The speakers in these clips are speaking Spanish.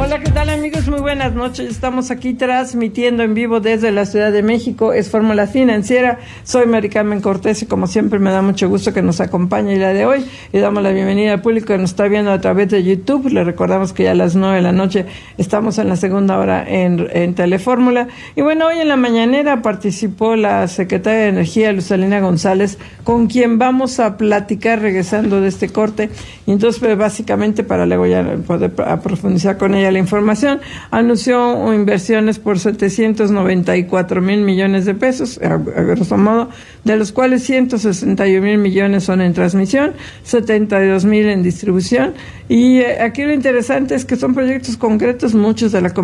Hola, ¿qué tal, amigos? Muy buenas noches. Estamos aquí transmitiendo en vivo desde la Ciudad de México. Es Fórmula Financiera. Soy Mari Carmen Cortés y como siempre me da mucho gusto que nos acompañe el día de hoy. Le damos la bienvenida al público que nos está viendo a través de YouTube. Le recordamos que ya a las 9 de la noche estamos en la segunda hora en Telefórmula. Y bueno, hoy en la mañanera participó la secretaria de Energía, Luzalina González, con quien vamos a platicar regresando de este corte. Y entonces, pues, básicamente, para luego ya poder profundizar con ella la información, anunció inversiones por 794,000 millones de pesos, a grosso modo, de los cuales 161,000 millones son en transmisión, 72,000 en distribución, y aquí lo interesante es que son proyectos concretos, muchos de la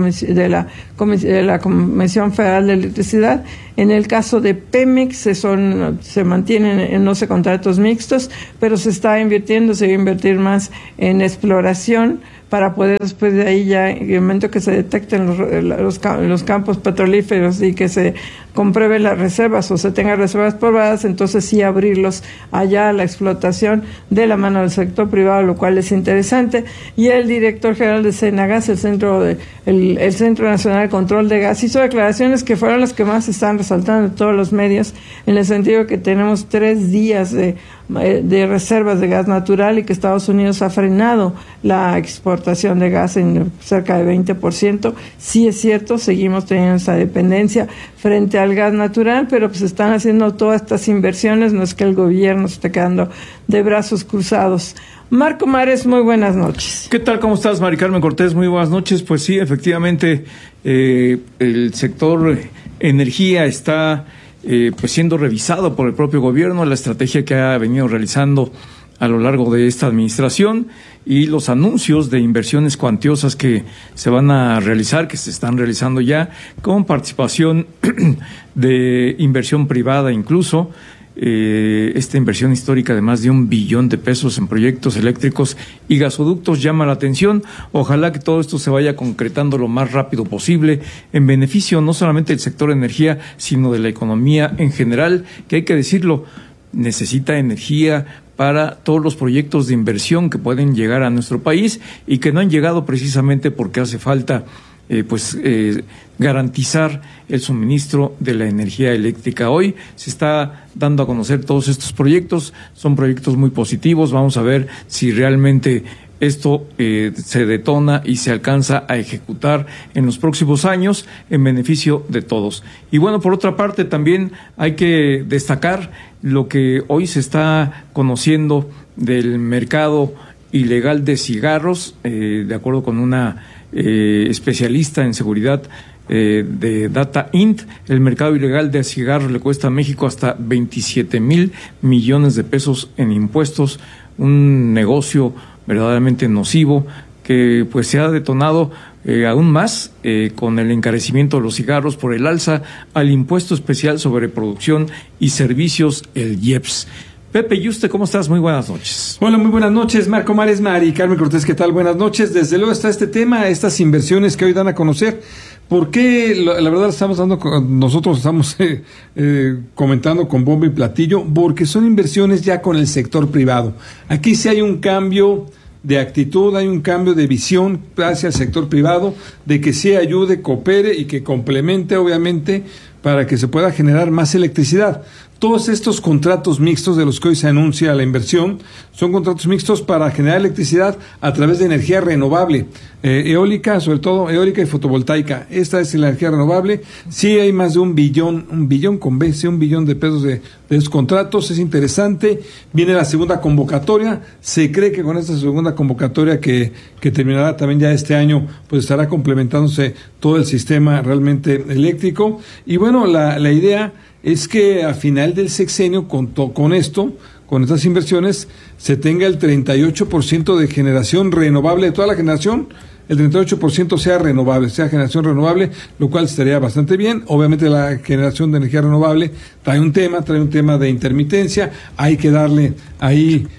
Comisión Federal de Electricidad. En el caso de Pemex se mantienen en 12 contratos mixtos, pero se va a invertir más en exploración para poder después de ahí ya, en el momento que se detecten los campos petrolíferos y que se comprueben las reservas o se tengan reservas probadas, entonces sí abrirlos allá a la explotación de la mano del sector privado, lo cual es interesante. Y el director general de Senagas, el Centro Nacional de Control de Gas, hizo declaraciones que fueron las que más están resaltando en todos los medios, en el sentido que tenemos 3 días de reservas de gas natural y que Estados Unidos ha frenado la exportación de gas en cerca de 20%. Sí es cierto, seguimos teniendo esa dependencia frente al gas natural, pero pues están haciendo todas estas inversiones, no es que el gobierno se esté quedando de brazos cruzados. Marco Mares, muy buenas noches. ¿Qué tal? ¿Cómo estás, Mari Carmen Cortés? Muy buenas noches. Pues sí, efectivamente, el sector energía está pues siendo revisado por el propio gobierno, la estrategia que ha venido realizando a lo largo de esta administración y los anuncios de inversiones cuantiosas que se van a realizar, que se están realizando ya, con participación de inversión privada incluso. Esta inversión histórica de más de 1 billón de pesos en proyectos eléctricos y gasoductos llama la atención. Ojalá que todo esto se vaya concretando lo más rápido posible en beneficio no solamente del sector energía, sino de la economía en general, que hay que decirlo, necesita energía para todos los proyectos de inversión que pueden llegar a nuestro país y que no han llegado precisamente porque hace falta garantizar el suministro de la energía eléctrica. Hoy se está dando a conocer todos estos proyectos, son proyectos muy positivos. Vamos a ver si realmente esto se detona y se alcanza a ejecutar en los próximos años en beneficio de todos. Y bueno, por otra parte también hay que destacar lo que hoy se está conociendo del mercado ilegal de cigarros, de acuerdo con una especialista en seguridad de Data Int. El mercado ilegal de cigarros le cuesta a México hasta 27,000 millones de pesos en impuestos, un negocio verdaderamente nocivo que pues se ha detonado aún más con el encarecimiento de los cigarros por el alza al impuesto especial sobre producción y servicios, el IEPS. Pepe Yuste, ¿cómo estás? Muy buenas noches. Hola, muy buenas noches, Marco Mares, Mari Carmen Cortés, ¿qué tal? Buenas noches. Desde luego está este tema, estas inversiones que hoy dan a conocer. ¿Por qué? La verdad nosotros estamos comentando con bombo y platillo, porque son inversiones ya con el sector privado. Aquí sí hay un cambio de actitud, hay un cambio de visión hacia el sector privado, de que sí ayude, coopere y que complemente, obviamente, para que se pueda generar más electricidad. Todos estos contratos mixtos de los que hoy se anuncia la inversión son contratos mixtos para generar electricidad a través de energía renovable, eólica, sobre todo eólica y fotovoltaica. Esta es la energía renovable. Sí hay más de 1 billón con B, sí, 1 billón de pesos de esos contratos. Es interesante. Viene la segunda convocatoria. Se cree que con esta segunda convocatoria que terminará también ya este año, pues estará complementándose todo el sistema realmente eléctrico. Y bueno, la idea es que a final del sexenio, con estas inversiones, se tenga el 38% de generación renovable de toda la generación, el 38% sea renovable, sea generación renovable, lo cual estaría bastante bien. Obviamente la generación de energía renovable trae un tema de intermitencia, hay que darle ahí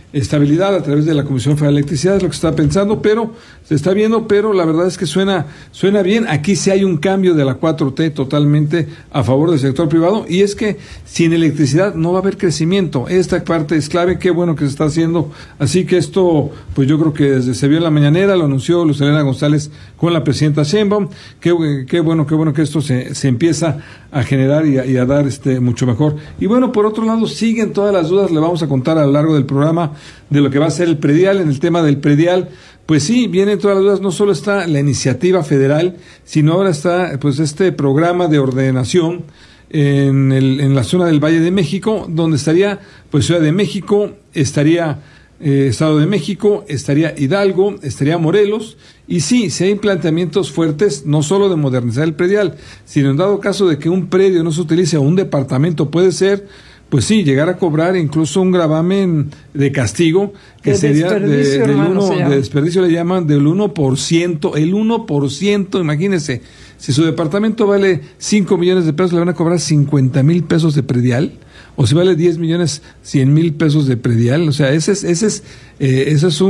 estabilidad a través de la Comisión Federal de Electricidad, es lo que se está pensando, pero se está viendo, pero la verdad es que suena bien. Aquí sí hay un cambio de la 4T totalmente a favor del sector privado, y es que sin electricidad no va a haber crecimiento. Esta parte es clave, qué bueno que se está haciendo. Así que esto, pues yo creo que desde se vio en la mañanera, lo anunció Luz Helena González con la presidenta Sheinbaum, qué bueno que esto se empieza a generar y a dar mucho mejor. Y bueno, por otro lado, siguen todas las dudas, le vamos a contar a lo largo del programa de lo que va a ser el predial. En el tema del predial, pues sí, vienen todas las dudas, no solo está la iniciativa federal, sino ahora está pues este programa de ordenación en la zona del Valle de México, donde estaría pues Ciudad de México, estaría Estado de México, estaría Hidalgo, estaría Morelos, y sí, si hay planteamientos fuertes, no solo de modernizar el predial, sino en dado caso de que un predio no se utilice o un departamento puede ser, pues sí, llegar a cobrar incluso un gravamen de castigo, que sería de desperdicio, le llaman del 1%, el 1%, imagínense, si su departamento vale 5 millones de pesos, le van a cobrar 50,000 pesos de predial, o si vale 10 millones, 100,000 pesos de predial. O sea, ese es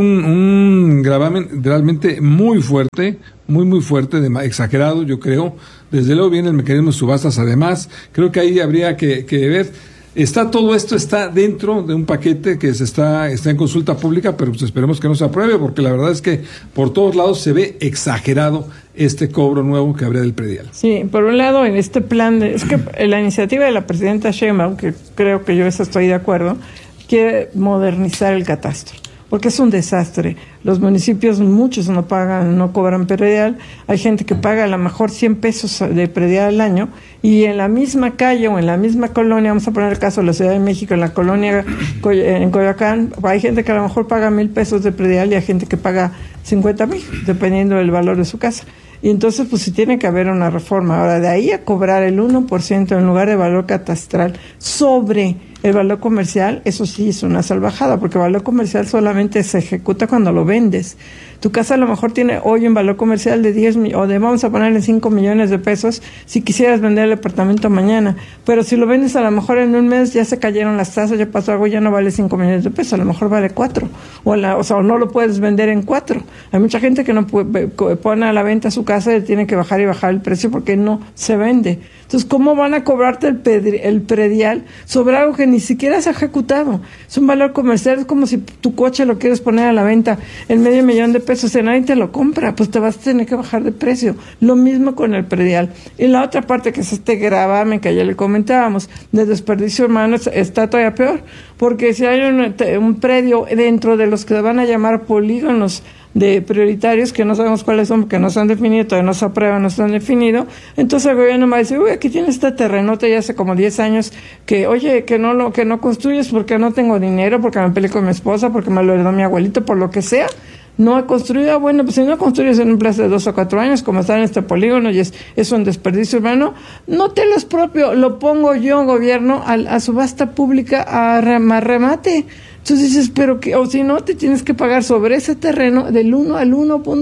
un gravamen realmente muy fuerte, muy fuerte, exagerado, yo creo. Desde luego viene el mecanismo de subastas, además, creo que ahí habría que ver. Todo esto está dentro de un paquete que está en consulta pública, pero pues esperemos que no se apruebe, porque la verdad es que por todos lados se ve exagerado este cobro nuevo que habría del predial. Sí, por un lado, en este plan, es que la iniciativa de la presidenta Sheinbaum, que creo que yo estoy de acuerdo, quiere modernizar el catastro, porque es un desastre. Los municipios, muchos no cobran predial. Hay gente que paga a lo mejor 100 pesos de predial al año, y en la misma calle o en la misma colonia, vamos a poner el caso de la Ciudad de México, en la colonia en Coyoacán, hay gente que a lo mejor paga 1,000 pesos de predial y hay gente que paga 50,000, dependiendo del valor de su casa. Y entonces, pues sí tiene que haber una reforma. Ahora, de ahí a cobrar el 1% en lugar de valor catastral sobre el valor comercial, eso sí es una salvajada, porque el valor comercial solamente se ejecuta cuando lo vendes. Tu casa a lo mejor tiene hoy un valor comercial de 10 o de, vamos a ponerle 5 millones de pesos si quisieras vender el departamento mañana, pero si lo vendes a lo mejor en un mes ya se cayeron las tasas, ya pasó algo, ya no vale 5 millones de pesos, a lo mejor vale 4, o no lo puedes vender en 4. Hay mucha gente que no pone a la venta su casa y tiene que bajar el precio porque no se vende. Entonces, ¿cómo van a cobrarte el predial sobre algo que ni siquiera se ha ejecutado? Es un valor comercial, es como si tu coche lo quieres poner a la venta en $500,000 de pesos, y nadie te lo compra, pues te vas a tener que bajar de precio. Lo mismo con el predial. Y la otra parte, que es este gravamen que ayer le comentábamos, de desperdicio humano, está todavía peor, porque si hay un predio dentro de los que van a llamar polígonos de prioritarios, que no sabemos cuáles son, porque no se han definido, todavía no se aprueban, no se han definido, entonces el gobierno va a decir, uy, aquí tiene este terrenote ya hace como 10 años, que oye, que no construyes porque no tengo dinero, porque me peleé con mi esposa, porque me lo heredó mi abuelito, por lo que sea, no ha construido. Bueno, pues si no construyes en un plazo de 2 o 4 años, como está en este polígono, y es un desperdicio urbano, no te lo expropio, lo pongo yo, gobierno, a subasta pública, a remate. Entonces dices, pero que, o si no, te tienes que pagar sobre ese terreno del 1 al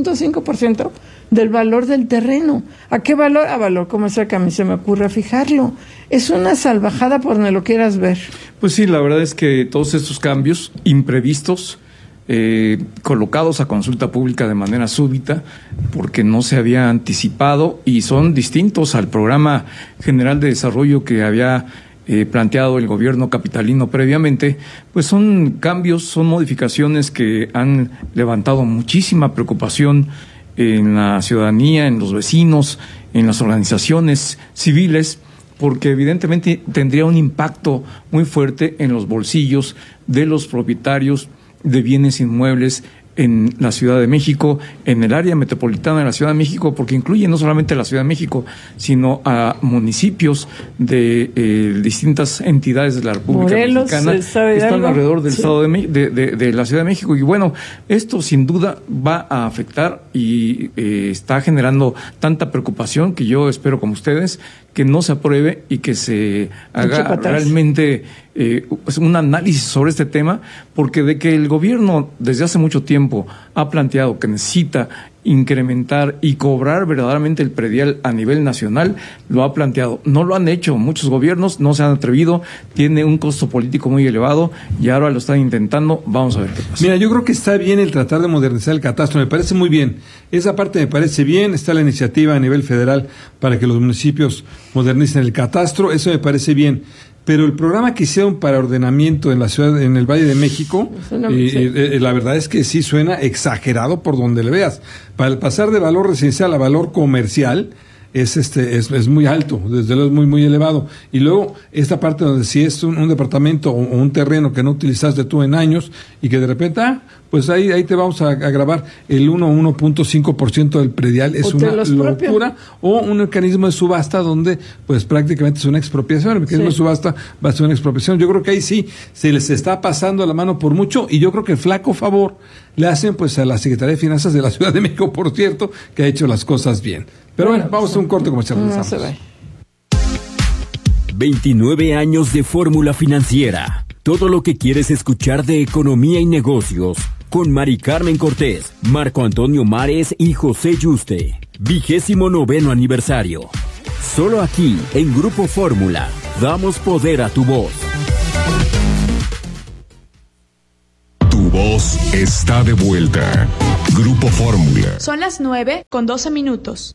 1.5% del valor del terreno. ¿A qué valor? A valor comercial, que a mí se me ocurre fijarlo. Es una salvajada por donde lo quieras ver. Pues sí, la verdad es que todos estos cambios imprevistos, colocados a consulta pública de manera súbita, porque no se había anticipado, y son distintos al programa general de desarrollo que había planteado el gobierno capitalino previamente, pues son cambios, son modificaciones que han levantado muchísima preocupación en la ciudadanía, en los vecinos, en las organizaciones civiles, porque evidentemente tendría un impacto muy fuerte en los bolsillos de los propietarios de bienes inmuebles en la Ciudad de México, en el área metropolitana de la Ciudad de México, porque incluye no solamente la Ciudad de México, sino a municipios de distintas entidades de la República Mexicana que están alrededor del estado de la Ciudad de México. Y bueno, esto sin duda va a afectar y está generando tanta preocupación que yo espero, como ustedes, que no se apruebe y que se haga realmente un análisis sobre este tema, porque de que el gobierno desde hace mucho tiempo ha planteado que necesita incrementar y cobrar verdaderamente el predial a nivel nacional, lo ha planteado. No lo han hecho, muchos gobiernos no se han atrevido, tiene un costo político muy elevado y ahora lo están intentando. Vamos a ver qué pasa. Mira, yo creo que está bien el tratar de modernizar el catastro, me parece muy bien. Esa parte me parece bien, está la iniciativa a nivel federal para que los municipios modernicen el catastro, eso me parece bien. Pero el programa que hicieron para ordenamiento en la ciudad, en el Valle de México, la verdad es que sí suena exagerado por donde le veas. Para el pasar de valor residencial a valor comercial es muy alto, desde luego es muy, muy elevado. Y luego, esta parte donde si es un departamento o un terreno que no utilizaste tú en años y que de repente, pues ahí te vamos a grabar el 1.5% del predial, es una locura, o un mecanismo de subasta donde pues prácticamente es una expropiación, el mecanismo de subasta va a ser una expropiación. Yo creo que ahí sí se les está pasando la mano por mucho, y yo creo que flaco favor le hacen pues a la Secretaría de Finanzas de la Ciudad de México, por cierto, que ha hecho las cosas bien. Pero bueno, vamos a un corte comercial. No se va. 29 años de fórmula financiera. Todo lo que quieres escuchar de economía y negocios. Con Mari Carmen Cortés, Marco Antonio Mares y José Yuste. 29º aniversario. Solo aquí, en Grupo Fórmula, damos poder a tu voz. Tu voz está de vuelta. Grupo Fórmula. Son las 9:12.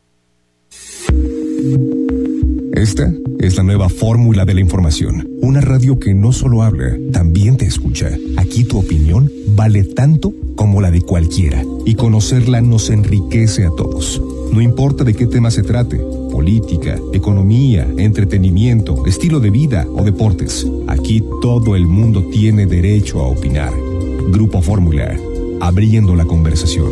Esta es la nueva fórmula de la información. Una radio que no solo habla, también te escucha. Aquí tu opinión vale tanto como la de cualquiera. Y conocerla nos enriquece a todos. No importa de qué tema se trate: política, economía, entretenimiento, estilo de vida o deportes. Aquí todo el mundo tiene derecho a opinar. Grupo Fórmula, abriendo la conversación.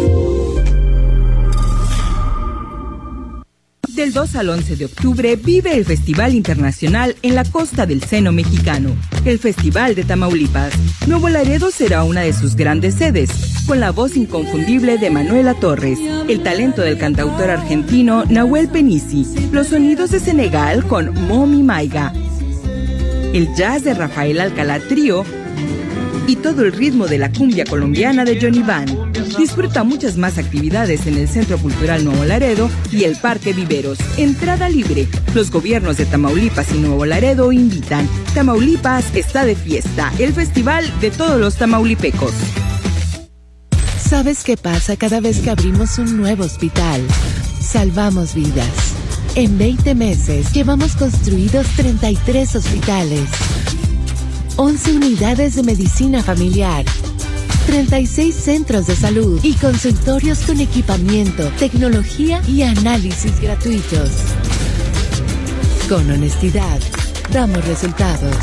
Del 2 al 11 de octubre vive el Festival Internacional en la Costa del Seno Mexicano, el Festival de Tamaulipas. Nuevo Laredo será una de sus grandes sedes, con la voz inconfundible de Manuela Torres, el talento del cantautor argentino Nahuel Penisi, los sonidos de Senegal con Momi Maiga, el jazz de Rafael Alcalá Trío y todo el ritmo de la cumbia colombiana de Johnny Van. Disfruta muchas más actividades en el Centro Cultural Nuevo Laredo y el Parque Viveros. Entrada libre. Los gobiernos de Tamaulipas y Nuevo Laredo invitan. Tamaulipas está de fiesta, el festival de todos los tamaulipecos. ¿Sabes qué pasa cada vez que abrimos un nuevo hospital? Salvamos vidas. En 20 meses llevamos construidos 33 hospitales, 11 unidades de medicina familiar, 36 centros de salud y consultorios con equipamiento, tecnología y análisis gratuitos. Con honestidad, damos resultados.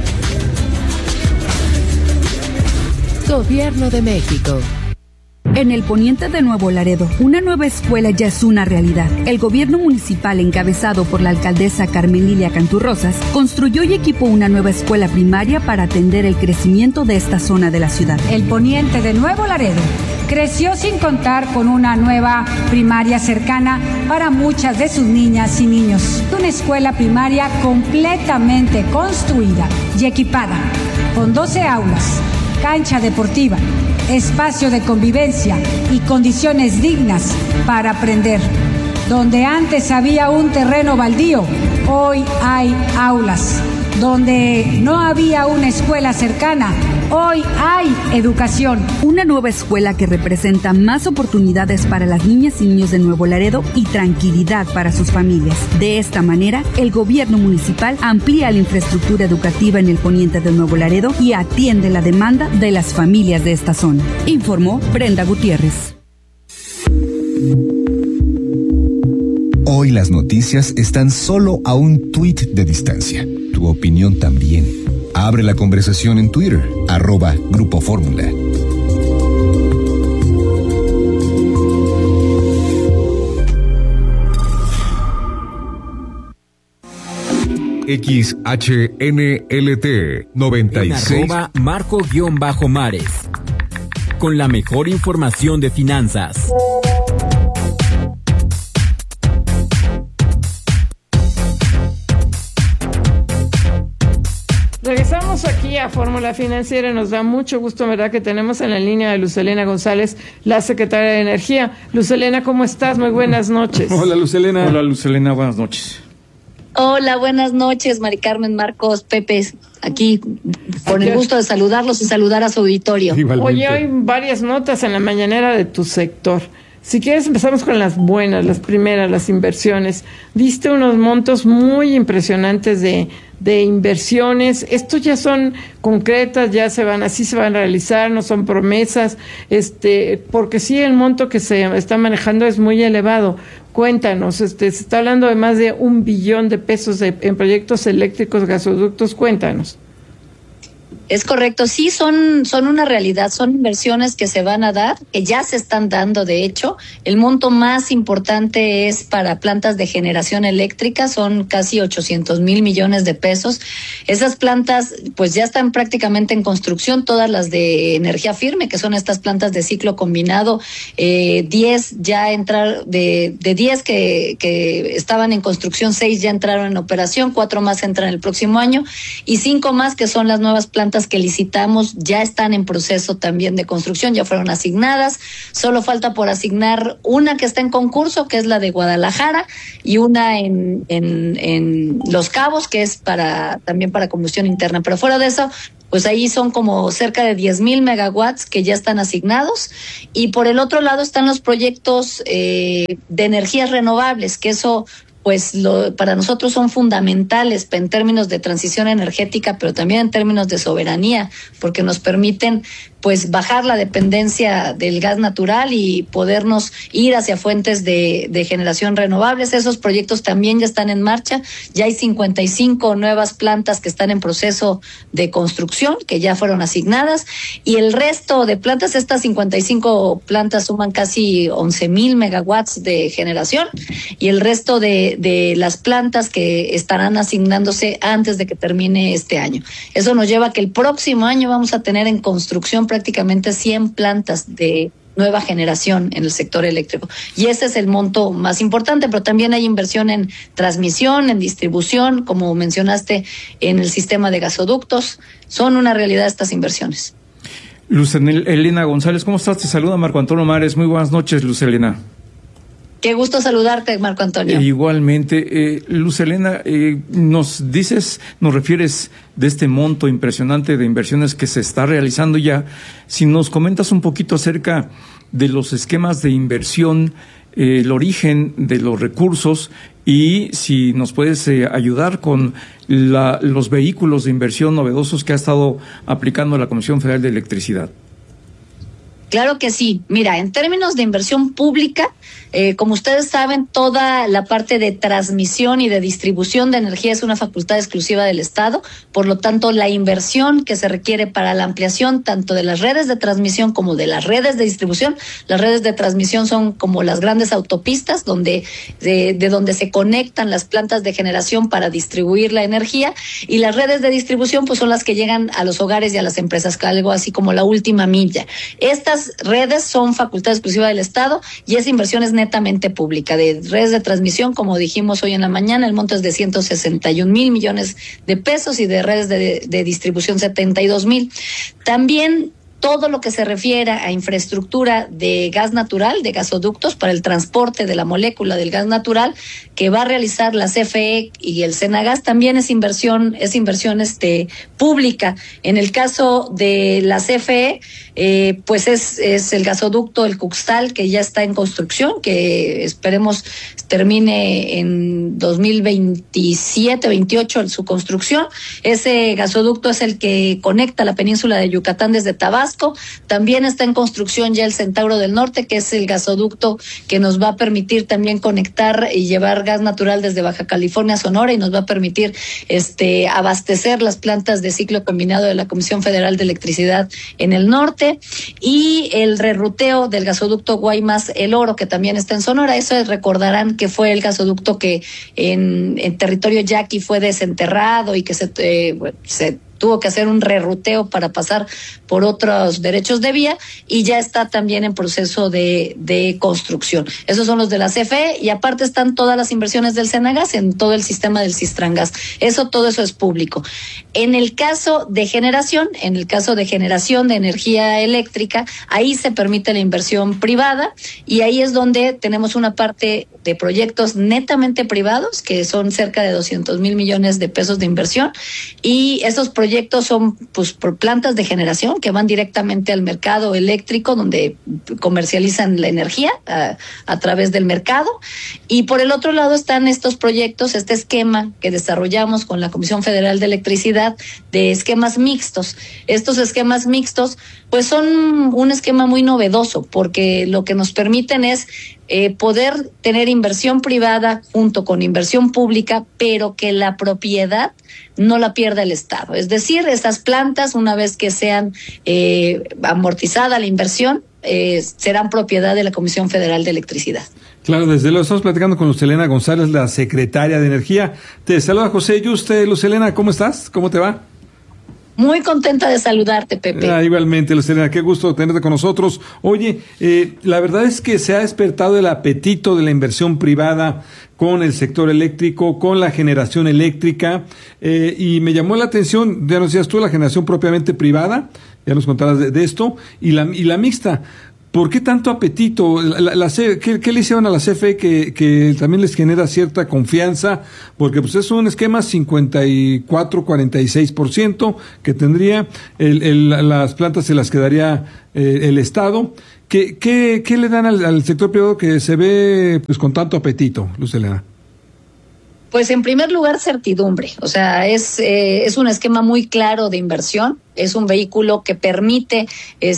Gobierno de México. En el poniente de Nuevo Laredo, una nueva escuela ya es una realidad. El gobierno municipal, encabezado por la alcaldesa Carmen Lilia Canturrosas, construyó y equipó una nueva escuela primaria para atender el crecimiento de esta zona de la ciudad. El poniente de Nuevo Laredo creció sin contar con una nueva primaria cercana para muchas de sus niñas y niños. Una escuela primaria completamente construida y equipada, con 12 aulas, cancha deportiva, espacio de convivencia y condiciones dignas para aprender. Donde antes había un terreno baldío, hoy hay aulas. Donde no había una escuela cercana, hoy hay educación. Una nueva escuela que representa más oportunidades para las niñas y niños de Nuevo Laredo y tranquilidad para sus familias. De esta manera, el gobierno municipal amplía la infraestructura educativa en el poniente de Nuevo Laredo y atiende la demanda de las familias de esta zona. Informó Brenda Gutiérrez. Hoy las noticias están solo a un tuit de distancia. Tu opinión también. Abre la conversación en Twitter, @Grupo Fórmula. XHNLT 96. @Marco_Mares. Con la mejor información de finanzas. Regresamos aquí a Fórmula Financiera. Nos da mucho gusto, ¿verdad?, que tenemos en la línea de Luz Helena González, la secretaria de Energía. Luz Helena, ¿cómo estás? Muy buenas noches. Hola, Luz Helena. Hola, Luz Helena, buenas noches. Hola, buenas noches, Mari Carmen, Marcos, Pepe, aquí con el gusto de saludarlos y saludar a su auditorio. Igualmente. Oye, hay varias notas en la mañanera de tu sector. Si quieres, empezamos con las buenas, las primeras, las inversiones. Diste unos montos muy impresionantes de inversiones. Estos ya son concretas, así se van a realizar, no son promesas, porque sí, el monto que se está manejando es muy elevado. Cuéntanos, se está hablando de más de $1 billón en proyectos eléctricos, gasoductos. Cuéntanos. Es correcto, sí, son una realidad, son inversiones que se van a dar, que ya se están dando, de hecho. El monto más importante es para plantas de generación eléctrica, son casi 800,000 millones de pesos. Esas plantas pues ya están prácticamente en construcción, todas las de energía firme, que son estas plantas de ciclo combinado. 10 ya entraron, de 10 que estaban en construcción, 6 ya entraron en operación, 4 más entran el próximo año y 5 más que son las nuevas plantas que licitamos, ya están en proceso también de construcción, ya fueron asignadas. Solo falta por asignar una que está en concurso, que es la de Guadalajara, y una en Los Cabos, que es también para combustión interna. Pero fuera de eso, pues ahí son como cerca de 10,000 megawatts que ya están asignados. Y por el otro lado están los proyectos de energías renovables, que eso pues para nosotros son fundamentales en términos de transición energética, pero también en términos de soberanía, porque nos permiten pues bajar la dependencia del gas natural y podernos ir hacia fuentes de generación renovables. Esos proyectos también ya están en marcha. Ya hay 55 nuevas plantas que están en proceso de construcción, que ya fueron asignadas, y el resto de plantas, estas 55 plantas suman casi 11,000 megawatts de generación, y el resto de las plantas que estarán asignándose antes de que termine este año. Eso nos lleva a que el próximo año vamos a tener en construcción prácticamente 100 plantas de nueva generación en el sector eléctrico. Y ese es el monto más importante, pero también hay inversión en transmisión, en distribución, como mencionaste, en el sistema de gasoductos. Son una realidad estas inversiones. Luz Helena González, ¿cómo estás? Te saluda Marco Antonio Mares. Muy buenas noches, Luz Helena. Qué gusto saludarte, Marco Antonio. Igualmente, Luz Helena, nos refieres de este monto impresionante de inversiones que se está realizando ya. Si nos comentas un poquito acerca de los esquemas de inversión, el origen de los recursos, y si nos puedes ayudar con los vehículos de inversión novedosos que ha estado aplicando la Comisión Federal de Electricidad. Claro que sí. Mira, en términos de inversión pública, como ustedes saben, toda la parte de transmisión y de distribución de energía es una facultad exclusiva del Estado. Por lo tanto, la inversión que se requiere para la ampliación tanto de las redes de transmisión como de las redes de distribución, las redes de transmisión son como las grandes autopistas de donde se conectan las plantas de generación para distribuir la energía, y las redes de distribución pues son las que llegan a los hogares y a las empresas, algo así como la última milla. Estas redes son facultad exclusiva del Estado y esa inversión es netamente pública. De redes de transmisión, como dijimos hoy en la mañana, el monto es de 161,000 millones de pesos, y de redes de distribución 72,000. También todo lo que se refiere a infraestructura de gas natural, de gasoductos para el transporte de la molécula del gas natural que va a realizar la CFE y el Senagas, también es inversión pública. En el caso de la CFE, pues es el gasoducto, el Cuxtal, que ya está en construcción, que esperemos termine en 2027-28 su construcción. Ese gasoducto es el que conecta la península de Yucatán desde Tabasco. También está en construcción ya el Centauro del Norte, que es el gasoducto que nos va a permitir también conectar y llevar gas natural desde Baja California a Sonora, y nos va a permitir abastecer las plantas de ciclo combinado de la Comisión Federal de Electricidad en el norte, y el reruteo del gasoducto Guaymas El Oro, que también está en Sonora. Eso recordarán que fue el gasoducto que en territorio yaqui fue desenterrado y que se tuvo que hacer un reruteo para pasar por otros derechos de vía y ya está también en proceso de construcción. Esos son los de la CFE y aparte están todas las inversiones del Senagas en todo el sistema del Sistrangas. Todo eso es público. En el caso de generación de energía eléctrica, ahí se permite la inversión privada y ahí es donde tenemos una parte de proyectos netamente privados que son cerca de 200,000 millones de pesos de inversión y esos proyectos son pues por plantas de generación que van directamente al mercado eléctrico donde comercializan la energía a través del mercado y por el otro lado están estos proyectos, este esquema que desarrollamos con la Comisión Federal de Electricidad de esquemas mixtos. Estos esquemas mixtos pues son un esquema muy novedoso porque lo que nos permiten es poder tener inversión privada junto con inversión pública, pero que la propiedad no la pierda el Estado. Es decir, esas plantas, una vez que sean amortizada la inversión, serán propiedad de la Comisión Federal de Electricidad. Claro, desde luego estamos platicando con Lucelena González, la secretaria de Energía. Te saluda José Yuste. Lucelena, ¿cómo estás? ¿Cómo te va? Muy contenta de saludarte, Pepe. Igualmente, Lucelena, qué gusto tenerte con nosotros. Oye, la verdad es que se ha despertado el apetito de la inversión privada con el sector eléctrico, con la generación eléctrica, y me llamó la atención, ya nos decías tú, la generación propiamente privada, ya nos contabas de esto, y la mixta. ¿Por qué tanto apetito? ¿Qué le hicieron a la CFE que también les genera cierta confianza? Porque pues es un esquema 54-46% que tendría, las plantas se las quedaría el Estado. ¿Qué le dan al sector privado que se ve pues con tanto apetito, Lucelena? Pues en primer lugar certidumbre, o sea, es un esquema muy claro de inversión, es un vehículo que permite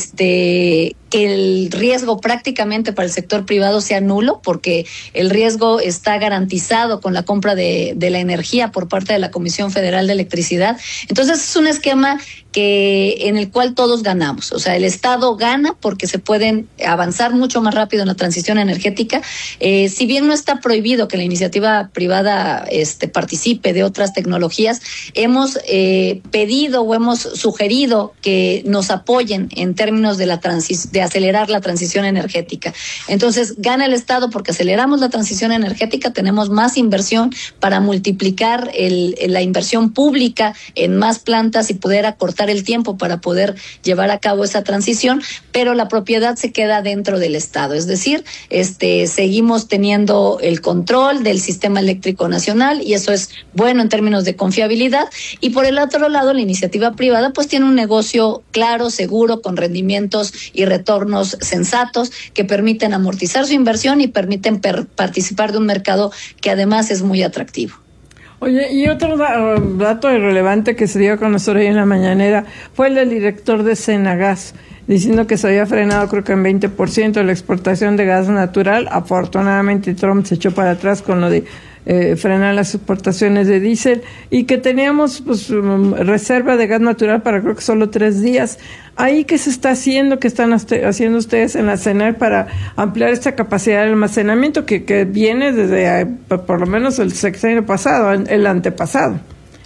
que el riesgo prácticamente para el sector privado sea nulo, porque el riesgo está garantizado con la compra de la energía por parte de la Comisión Federal de Electricidad. Entonces es un esquema en el cual todos ganamos, o sea, el Estado gana porque se pueden avanzar mucho más rápido en la transición energética. Si bien no está prohibido que la iniciativa privada participe de otras tecnologías, hemos pedido o hemos sugerido que nos apoyen en términos de acelerar la transición energética. Entonces, gana el Estado porque aceleramos la transición energética, tenemos más inversión para multiplicar la inversión pública en más plantas y poder acortar el tiempo para poder llevar a cabo esa transición, pero la propiedad se queda dentro del Estado. Es decir, seguimos teniendo el control del sistema eléctrico nacional y eso es bueno en términos de confiabilidad. Y por el otro lado, la iniciativa privada pues tiene un negocio claro, seguro, con rendimientos y retornos sensatos que permiten amortizar su inversión y permiten participar de un mercado que además es muy atractivo. Oye, y otro dato irrelevante que se dio a conocer hoy en la mañanera fue el del director de Senagas, diciendo que se había frenado creo que en 20% la exportación de gas natural. Afortunadamente Trump se echó para atrás con lo de frenar las exportaciones de diésel y que teníamos pues reserva de gas natural para creo que solo 3 días. ¿Ahí qué se está haciendo? ¿Qué están haciendo ustedes en la CENER para ampliar esta capacidad de almacenamiento que viene desde por lo menos el sexenio pasado, el antepasado?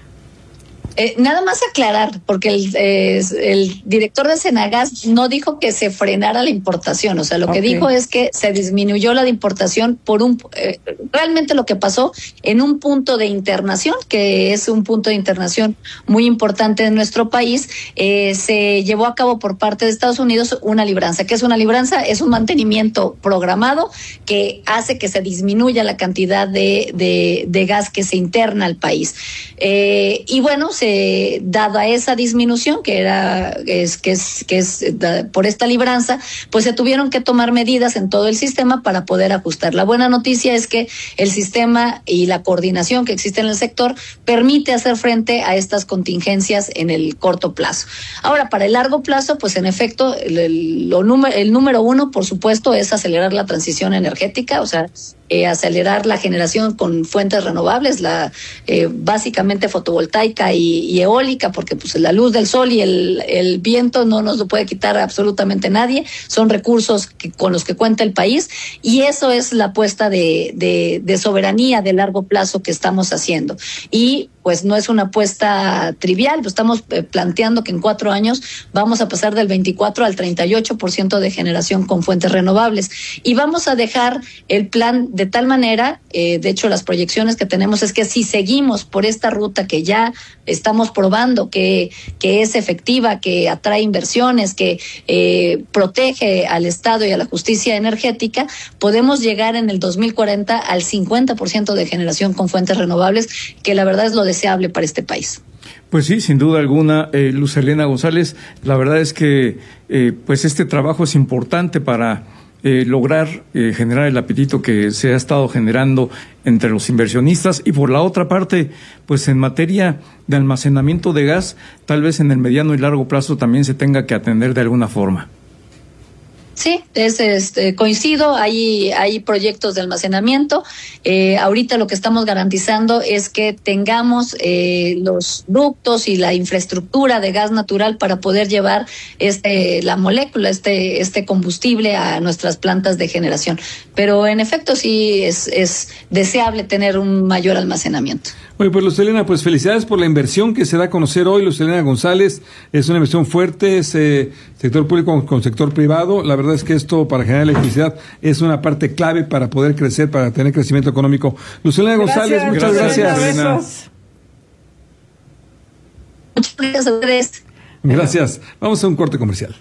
Nada más aclarar, porque el director de Senagas no dijo que se frenara la importación, o sea, lo que dijo es que se disminuyó la importación por realmente lo que pasó en un punto de internación, que es un punto de internación muy importante en nuestro país, se llevó a cabo por parte de Estados Unidos una libranza. ¿Qué es una libranza? Es un mantenimiento programado que hace que se disminuya la cantidad de gas que se interna al país. Y bueno, dada esa disminución que es por esta libranza, pues se tuvieron que tomar medidas en todo el sistema para poder ajustar. La buena noticia es que el sistema y la coordinación que existe en el sector permite hacer frente a estas contingencias en el corto plazo. Ahora, para el largo plazo, pues en efecto, el número uno, por supuesto, es acelerar la transición energética, o sea, acelerar la generación con fuentes renovables, básicamente fotovoltaica y eólica, porque pues la luz del sol y el viento no nos lo puede quitar absolutamente nadie, son recursos con los que cuenta el país, y eso es la apuesta de soberanía de largo plazo que estamos haciendo. Y pues no es una apuesta trivial. Estamos planteando que en 4 años vamos a pasar del 24 al 38% de generación con fuentes renovables. Y vamos a dejar el plan de tal manera, de hecho las proyecciones que tenemos es que si seguimos por esta ruta que ya estamos probando, que es efectiva, que atrae inversiones, que protege al Estado y a la justicia energética, podemos llegar en el 2040 al 50% de generación con fuentes renovables, que la verdad es lo deseable para este país. Pues sí, sin duda alguna, Luz Helena González, la verdad es que pues este trabajo es importante para lograr generar el apetito que se ha estado generando entre los inversionistas, y por la otra parte, pues en materia de almacenamiento de gas, tal vez en el mediano y largo plazo también se tenga que atender de alguna forma. Sí, coincido, hay proyectos de almacenamiento. Ahorita lo que estamos garantizando es que tengamos los ductos y la infraestructura de gas natural para poder llevar la molécula, este combustible a nuestras plantas de generación. Pero en efecto sí es deseable tener un mayor almacenamiento. Oye, pues Luz Helena, pues felicidades por la inversión que se da a conocer hoy. Luz Helena González, es una inversión fuerte, es sector público con sector privado. La verdad es que esto para generar electricidad es una parte clave para poder crecer, para tener crecimiento económico. Luz Helena González, muchas gracias. Muchas gracias a ustedes. Gracias. Vamos a un corte comercial.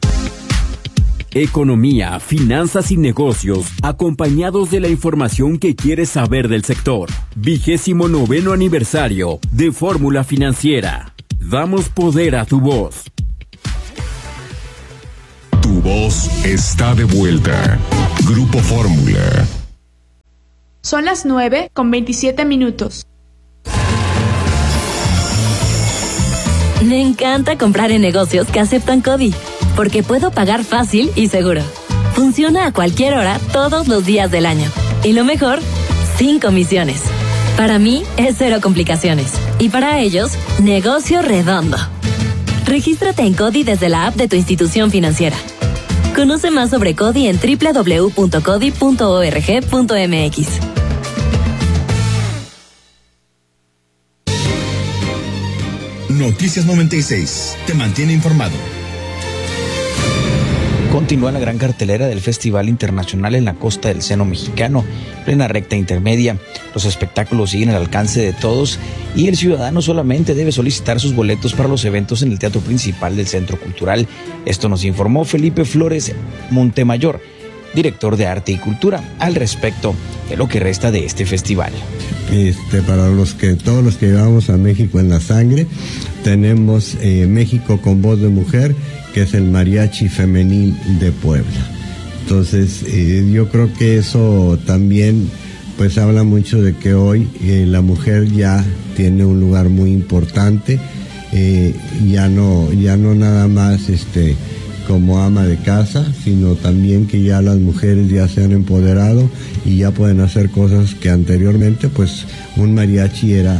Economía, finanzas y negocios, acompañados de la información que quieres saber del sector. 29º aniversario de Fórmula Financiera. Damos poder a tu voz. Tu voz está de vuelta. Grupo Fórmula. Son las 9:27. Me encanta comprar en negocios que aceptan CODI, porque puedo pagar fácil y seguro. Funciona a cualquier hora, todos los días del año. Y lo mejor, sin comisiones. Para mí es 0 complicaciones. Y para ellos, negocio redondo. Regístrate en CODI desde la app de tu institución financiera. Conoce más sobre CODI en www.codi.org.mx. Noticias 96. Te mantiene informado. Continúa la gran cartelera del Festival Internacional en la Costa del Seno Mexicano, plena recta intermedia. Los espectáculos siguen al alcance de todos y el ciudadano solamente debe solicitar sus boletos para los eventos en el teatro principal del Centro Cultural. Esto nos informó Felipe Flores Montemayor, director de Arte y Cultura, al respecto de lo que resta de este festival. Para todos los que llevamos a México en la sangre, tenemos México con voz de mujer, que es el mariachi femenil de Puebla. Entonces, yo creo que eso también pues habla mucho de que hoy la mujer ya tiene un lugar muy importante, ya no nada más como ama de casa, sino también que ya las mujeres ya se han empoderado y ya pueden hacer cosas que anteriormente pues un mariachi era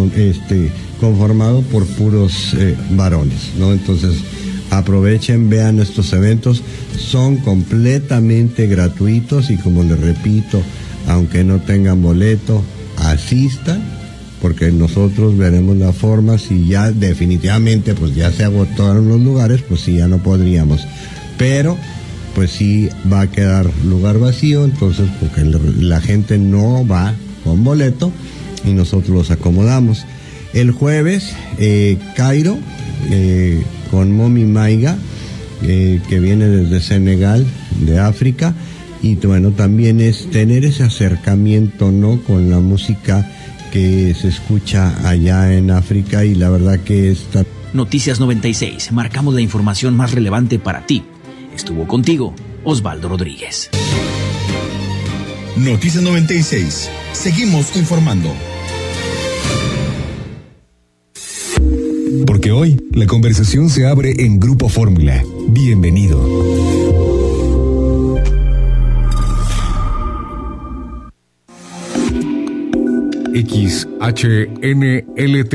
conformado por puros varones, ¿no? Entonces, aprovechen, vean estos eventos, son completamente gratuitos y como les repito, aunque no tengan boleto, asistan, porque nosotros veremos la forma, si ya definitivamente pues ya se agotaron los lugares, pues sí, ya no podríamos, pero pues sí va a quedar lugar vacío, entonces porque la gente no va con boleto y nosotros los acomodamos. El jueves, Cairo, con Momi Maiga, que viene desde Senegal, de África, y bueno, también es tener ese acercamiento, ¿no?, con la música que se escucha allá en África, y la verdad que está... Noticias 96, marcamos la información más relevante para ti. Estuvo contigo Osvaldo Rodríguez. Noticias 96, seguimos informando. Porque hoy la conversación se abre en Grupo Fórmula. Bienvenido. XHNLT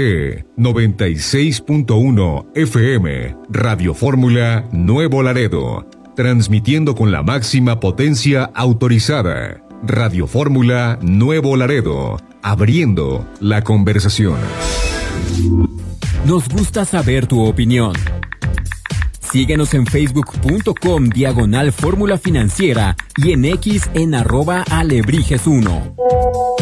96.1 FM Radio Fórmula Nuevo Laredo, transmitiendo con la máxima potencia autorizada. Radio Fórmula Nuevo Laredo, abriendo la conversación. Nos gusta saber tu opinión. Síguenos en facebook.com/Fórmula Financiera y en X en @Alebrijes1.